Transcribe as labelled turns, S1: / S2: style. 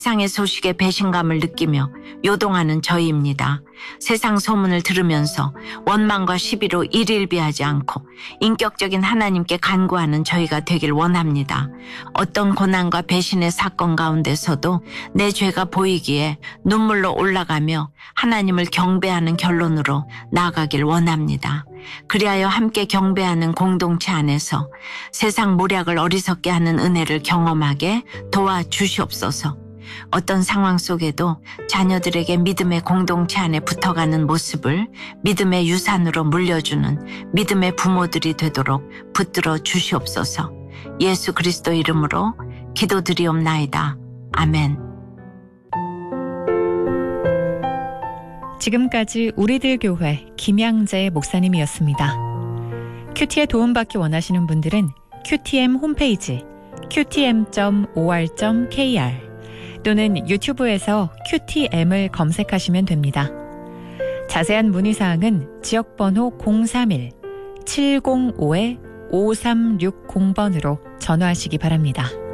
S1: 세상의 소식에 배신감을 느끼며 요동하는 저희입니다. 세상 소문을 들으면서 원망과 시비로 일일비하지 않고 인격적인 하나님께 간구하는 저희가 되길 원합니다. 어떤 고난과 배신의 사건 가운데서도 내 죄가 보이기에 눈물로 올라가며 하나님을 경배하는 결론으로 나아가길 원합니다. 그리하여 함께 경배하는 공동체 안에서 세상 모략을 어리석게 하는 은혜를 경험하게 도와주시옵소서. 어떤 상황 속에도 자녀들에게 믿음의 공동체 안에 붙어가는 모습을 믿음의 유산으로 물려주는 믿음의 부모들이 되도록 붙들어 주시옵소서. 예수 그리스도 이름으로 기도드리옵나이다. 아멘.
S2: 지금까지 우리들 교회 김양재 목사님이었습니다. 큐티에 도움받기 원하시는 분들은 QTM 홈페이지 qtm.or.kr 또는 유튜브에서 QTM을 검색하시면 됩니다. 자세한 문의사항은 지역번호 031-705-5360번으로 전화하시기 바랍니다.